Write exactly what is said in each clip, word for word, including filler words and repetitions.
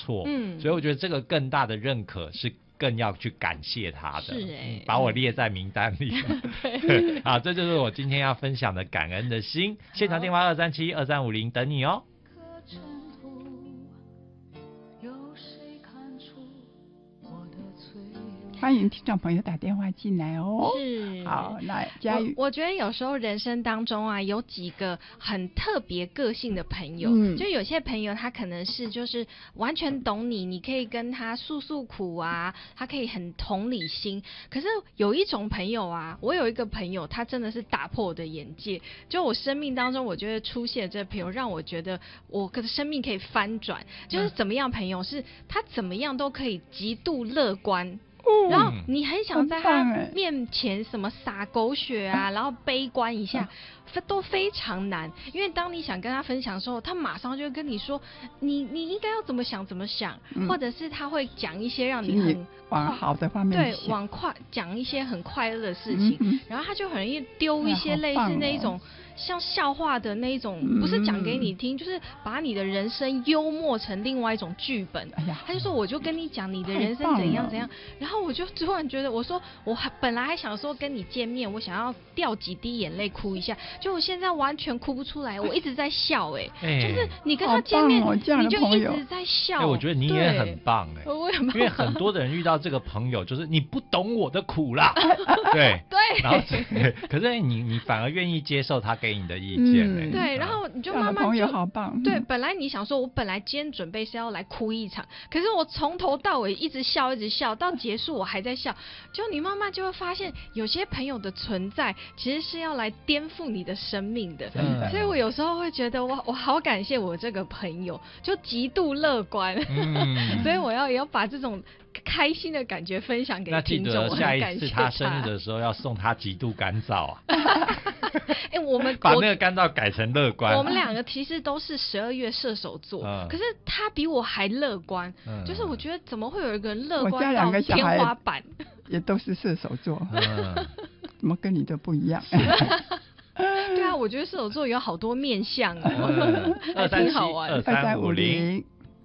错，嗯，所以我觉得这个更大的认可是更要去感谢他的， 是欸嗯、把我列在名单里。对，好，这就是我今天要分享的感恩的心。现场电话二三七二三五零等你哦。 欢迎听众朋友打电话进来哦。 是， 好，那嘉玉， 我我觉得有时候人生当中啊，有几个很特别个性的朋友， 嗯， 就有些朋友他可能是就是完全懂你，你可以跟他诉诉苦啊，他可以很同理心。可是有一种朋友啊，我有一个朋友，他真的是打破我的眼界。就我生命当中，我觉得出现这个朋友，让我觉得我的生命可以翻转。就是怎么样朋友，是他怎么样都可以极度乐观。然后你很想在他面前什么撒狗血啊，然后悲观一下，都非常难。因为当你想跟他分享的时候，他马上就会跟你说，你你应该要怎么想怎么想，嗯、或者是他会讲一些让你很往好的方面对往快讲一些很快乐的事情，嗯嗯，然后他就很容易丢一些类似那一种。像笑话的那一种，不是讲给你听，嗯、就是把你的人生幽默成另外一种剧本。哎呀，他就说我就跟你讲你的人生怎样怎样，然后我就突然觉得，我说我还本来还想说跟你见面，我想要掉几滴眼泪哭一下，就我现在完全哭不出来，我一直在笑哎、欸，就是你跟他见面， 哦、 你就一直在笑。 哎，我觉得你也很棒哎、 欸，我也很棒， 因为很多的人遇到这个朋友，就是你不懂我的苦啦，对对， 然后可是你你反而愿意接受他给你的意见。 嗯、对，然后你就慢慢就朋友好棒。 对，本来你想说，我本来今天准备是要来哭一场，可是我从头到尾一直笑，一直笑，到结束我还在笑。就你慢慢就会发现，有些朋友的存在其实是要来颠覆你的生命的。 嗯、 所以我有时候会觉得我，我我好感谢我这个朋友，就极度乐观。嗯、所以我要也要把这种开心的感觉分享给听众。 那记得下一次他生日的时候要送他极度干燥啊。 哎、欸，我们把那个干燥改成乐观。 我们两个其实都是十二月射手座，嗯、可是他比我还乐观。嗯、就是我觉得怎么会有一个人乐观到天花板？ 也都是射手座，嗯、怎么跟你都不一样？ 对啊，我觉得射手座有好多面相哦，嗯、还挺好玩。 二三五零。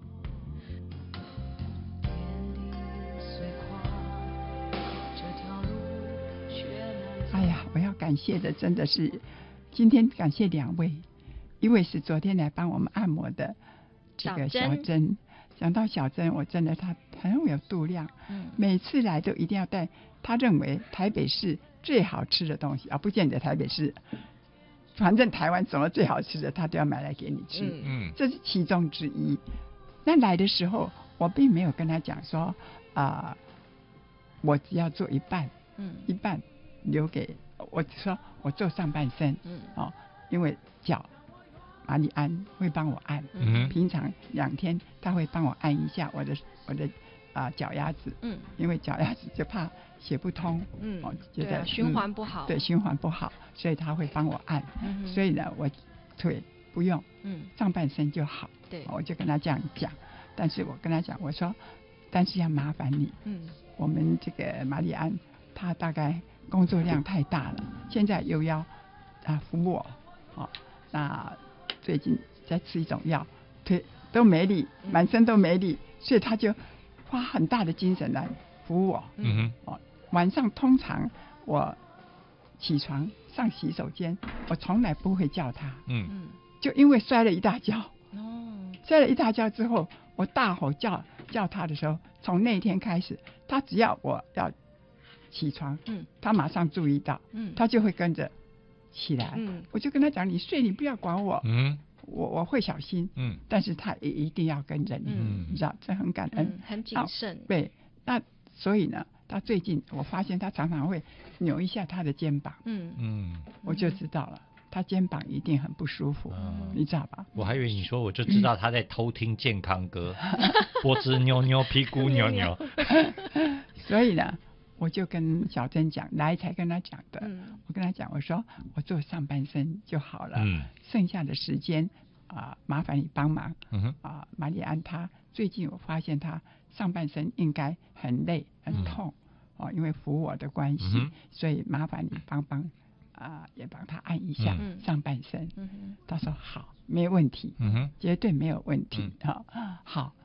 哎呀，我要感谢的真的是，今天感谢两位，一位是昨天来帮我们按摩的这个小珍。讲到小珍，我真的她很有度量，嗯、每次来都一定要带。她认为台北市最好吃的东西啊，不见得台北市，反正台湾什么最好吃的，她都要买来给你吃。嗯，这是其中之一。那来的时候，我并没有跟她讲说啊、呃，我只要做一半，嗯，一半。留给我说我做上半身，嗯，哦，因为脚玛丽安会帮我按，嗯，平常两天他会帮我按一下我的我的啊、呃、脚丫子，嗯，因为脚丫子就怕血不通，嗯，哦，觉得、 啊、循环不好、嗯， 对，循环不好，所以他会帮我按，嗯、所以呢，我腿不用，嗯，上半身就好，对，我就跟他这样讲，但是我跟他讲，我说，但是要麻烦你，嗯，我们这个玛丽安她大概工作量太大了，现在又要啊服我，哦，那最近在吃一种药，腿都没力，满身都没力，所以他就花很大的精神来服我。嗯哼，哦，晚上通常我起床上洗手间，我从来不会叫他，嗯，就因为摔了一大跤，哦，摔了一大跤之后，我大吼叫叫他的时候，从那天开始，他只要我要起床，嗯，他马上注意到，嗯，他就会跟着起来，嗯，我就跟他讲，你睡你不要管我，嗯，我我会小心，嗯，但是他也一定要跟着你，嗯，你知道，这很感恩， 嗯、很谨慎， 对，那所以呢，他最近我发现他常常会扭一下他的肩膀，嗯嗯，我就知道了。他肩膀一定很不舒服，嗯、你知道吧？ 我还以为你说，我就知道他在偷听健康歌，脖子扭扭，屁股扭扭。 所以呢，我就跟小珍讲，来才跟他讲的。嗯、我跟他讲，我说我做上半身就好了，嗯、剩下的时间啊、呃，麻烦你帮忙。嗯哼啊，玛丽安她最近我发现她上半身应该很累很痛，嗯、哦，因为服我的关系，嗯、所以麻烦你帮帮。啊、呃，也帮他按一下上半身。嗯、他说好，没问题，嗯、绝对没有问题。好、嗯哦，好，